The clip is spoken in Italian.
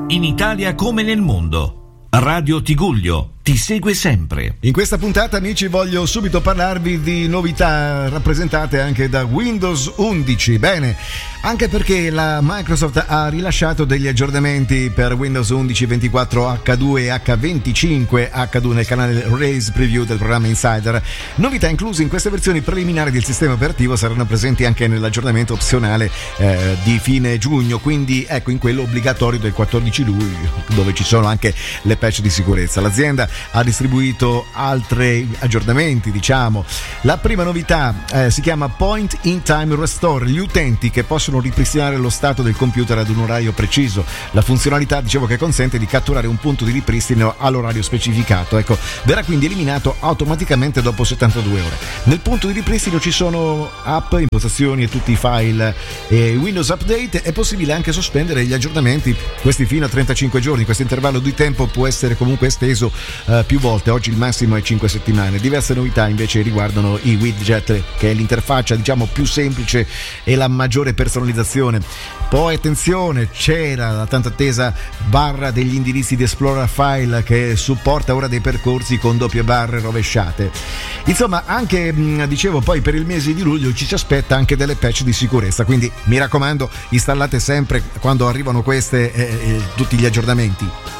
in Italia come nel mondo. Radio Tigullio ti segue sempre. In questa puntata, amici, voglio subito parlarvi di novità rappresentate anche da Windows 11. Bene, anche perché la Microsoft ha rilasciato degli aggiornamenti per Windows 11 24H2 e H25H2 nel canale Release Preview del programma Insider. Novità incluse in queste versioni preliminari del sistema operativo saranno presenti anche nell'aggiornamento opzionale di fine giugno, quindi ecco, in quello obbligatorio del 14 luglio, dove ci sono anche le patch di sicurezza. L'azienda ha distribuito altri aggiornamenti, diciamo. La prima novità si chiama Point in Time Restore, gli utenti che possono ripristinare lo stato del computer ad un orario preciso. La funzionalità, dicevo, che consente di catturare un punto di ripristino all'orario specificato, ecco, verrà quindi eliminato automaticamente dopo 72 ore. Nel punto di ripristino ci sono app, impostazioni e tutti i file e Windows Update. È possibile anche sospendere gli aggiornamenti, questi fino a 35 giorni. Questo intervallo di tempo può essere comunque esteso più volte. Oggi il massimo è 5 settimane. Diverse novità invece riguardano i widget, che è l'interfaccia, diciamo, più semplice e la maggiore personalizzazione. Poi attenzione, c'era la tanto attesa barra degli indirizzi di Explorer File che supporta ora dei percorsi con doppie barre rovesciate. Insomma, anche dicevo, poi per il mese di luglio ci si aspetta anche delle patch di sicurezza, quindi mi raccomando, installate sempre quando arrivano queste tutti gli aggiornamenti.